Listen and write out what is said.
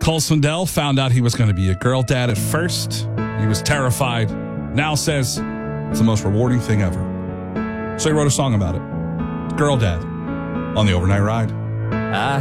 Cole Swindell found out he was going to be a girl dad at first. He was terrified. Now says it's the most rewarding thing ever. So he wrote a song about it. Girl Dad on the Overnight Ride.